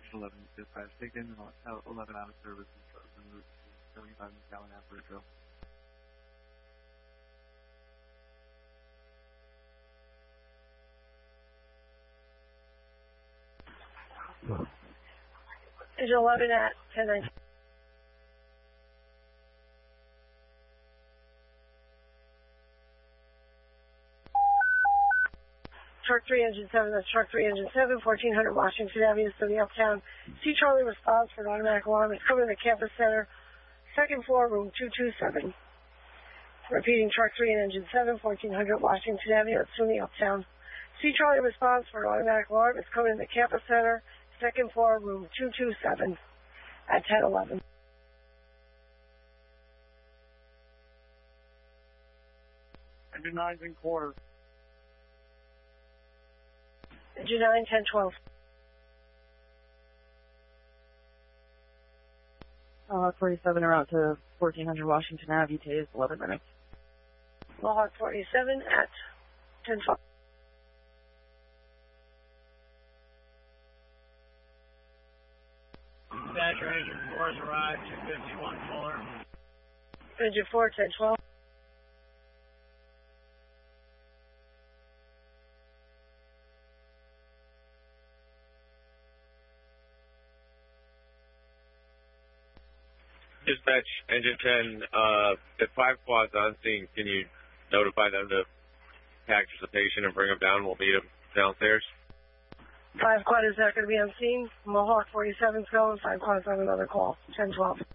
11 dispatch. Take in 11 out of service and route 75 McAllen after a drill. Engine 11 at 10-9. Truck 3, Engine 7, that's Truck 3, Engine 7, 1400 Washington Avenue, City Uptown. C. Charlie response for an automatic alarm is coming to the campus center, second floor, room 227. Repeating, Truck 3 and Engine 7, 1400 Washington Avenue at SUNY Uptown. C. Charlie response for an automatic alarm is coming to the campus center, second floor, room 227 at 10:11. Engine 9's in quarter. Engine 9, 10-12. 47 are out to 1400 Washington Ave, ETA 11 minutes. Mohawk 47 at 10-12. Dispatcher, Engine 4 has arrived, 251 Fuller. Engine 4, 10-12. Dispatch, Engine 10, if 5 quads on scene, can you notify them to package the patient and bring him down? We'll meet him downstairs. 5 quad is not going to be on scene. Mohawk 47's going. 5 quad's on another call. 10-12.